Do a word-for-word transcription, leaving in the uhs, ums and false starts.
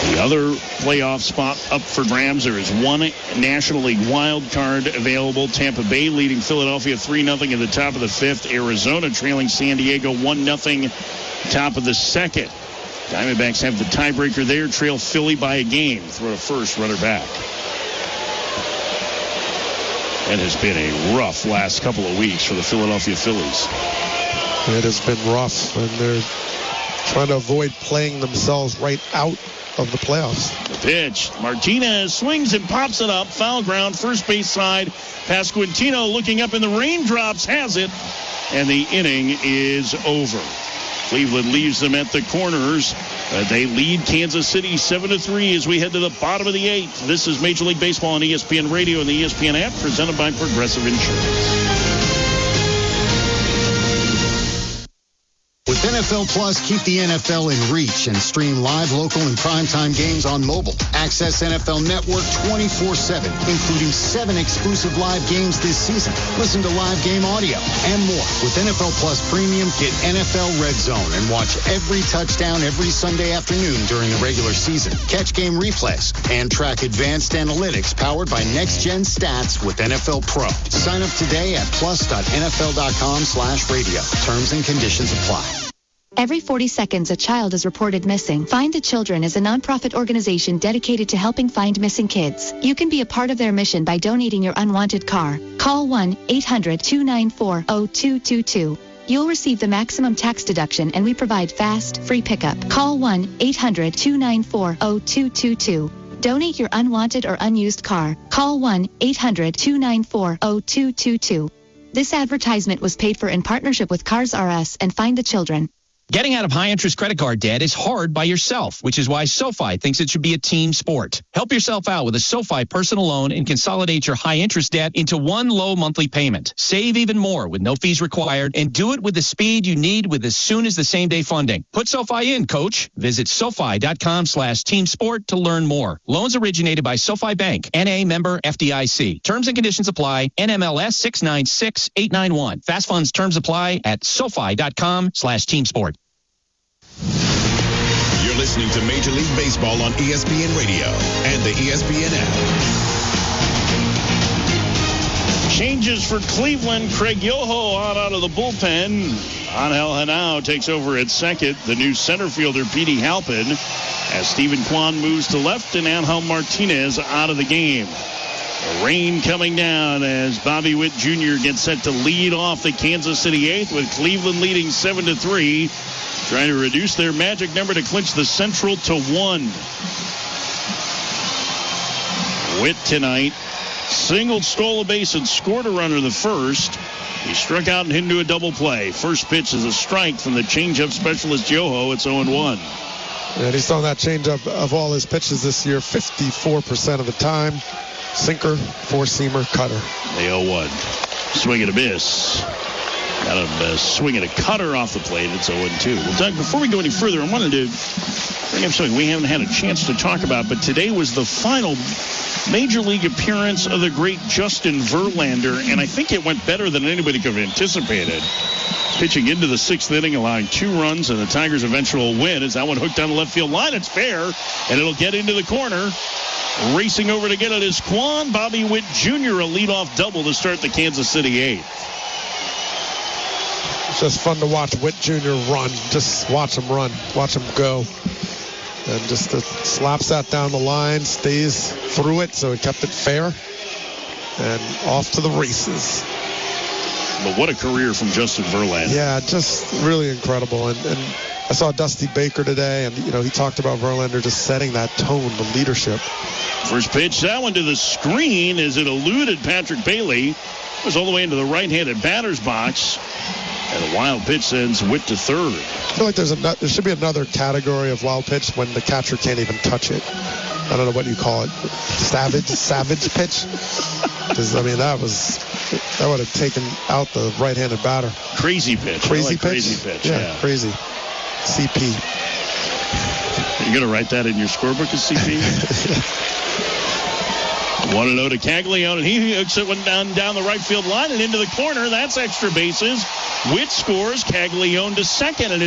The other playoff spot up for grabs. There is one National League wild card available. Tampa Bay leading Philadelphia three nothing at the top of the fifth. Arizona trailing San Diego one nothing top of the second. Diamondbacks have the tiebreaker there, trail Philly by a game. Throw to first, runner back. It has been a rough last couple of weeks for the Philadelphia Phillies. It has been rough, and they're trying to avoid playing themselves right out of the playoffs. The pitch. Martinez swings and pops it up. Foul ground, first base side. Pasquantino looking up in the raindrops, has it. And the inning is over. Cleveland leaves them at the corners. Uh, they lead Kansas City seven to three as we head to the bottom of the eighth. This is Major League Baseball on E S P N Radio and the E S P N app, presented by Progressive Insurance. With N F L Plus, keep the N F L in reach and stream live, local, and primetime games on mobile. Access N F L Network twenty-four seven, including seven exclusive live games this season. Listen to live game audio and more. With N F L Plus Premium, get N F L Red Zone and watch every touchdown every Sunday afternoon during the regular season. Catch game replays and track advanced analytics powered by next-gen stats with N F L Pro. Sign up today at plus.nfl.com slash radio. Terms and conditions apply. Every forty seconds, a child is reported missing. Find the Children is a nonprofit organization dedicated to helping find missing kids. You can be a part of their mission by donating your unwanted car. Call one eight hundred two nine four zero two two two. You'll receive the maximum tax deduction, and we provide fast, free pickup. Call one eight hundred two nine four zero two two two. Donate your unwanted or unused car. Call one eight hundred two nine four zero two two two. This advertisement was paid for in partnership with Cars R Us and Find the Children. Getting out of high-interest credit card debt is hard by yourself, which is why SoFi thinks it should be a team sport. Help yourself out with a SoFi personal loan and consolidate your high-interest debt into one low monthly payment. Save even more with no fees required, and do it with the speed you need with as soon as the same-day funding. Put SoFi in, coach. Visit SoFi.com slash team sport to learn more. Loans originated by SoFi Bank, N A member F D I C. Terms and conditions apply. N M L S six nine six eight nine one. Fast funds terms apply at SoFi.com slash team sport. You're listening to Major League Baseball on E S P N Radio and the E S P N app. Changes for Cleveland. Craig Yoho out, out of the bullpen. Angel Henao takes over at second. The new center fielder, Petey Halpin, as Stephen Kwan moves to left and Angel Martinez out of the game. The rain coming down as Bobby Witt Junior gets set to lead off the Kansas City eighth, with Cleveland leading seven to three. Trying to reduce their magic number to clinch the Central to one. Witt tonight singled, stole a base, and scored a runner the first. He struck out and hit into a double play. First pitch is a strike from the changeup specialist Yoho. It's oh and one. And he's thrown that changeup of all his pitches this year fifty-four percent of the time. Sinker, four-seamer, cutter. The oh one. Swing and a miss. Got him uh, swinging a cutter off the plate. It's oh and two. Well, Doug, before we go any further, I wanted to bring up something we haven't had a chance to talk about, but today was the final Major League appearance of the great Justin Verlander, and I think it went better than anybody could have anticipated. Pitching into the sixth inning, allowing two runs, and the Tigers' eventual win. As that one hooked down the left field line, it's fair, and it'll get into the corner. Racing over to get it is Kwan. Bobby Witt Junior, a leadoff double to start the Kansas City eighth. It's just fun to watch Witt Junior run. Just watch him run. Watch him go. And just uh, slaps that down the line, stays through it, so he kept it fair. And off to the races. But what a career from Justin Verlander. Yeah, just really incredible. And, and I saw Dusty Baker today, and, you know, he talked about Verlander just setting that tone, the leadership. First pitch, that one to the screen as it eluded Patrick Bailey. It was all the way into the right-handed batter's box. And a wild pitch sends Witt to third. I feel like there's a, there should be another category of wild pitch when the catcher can't even touch it. I don't know what you call it. Savage, savage pitch. Because, I mean, that was, that would have taken out the right-handed batter. Crazy pitch. Crazy like pitch? Crazy pitch, yeah, yeah. Crazy. C P. You're going to write that in your scorebook as C P? one and oh to Caglione, and he hooks it one down, down the right field line and into the corner. That's extra bases. Witt scores. Caglione to second, and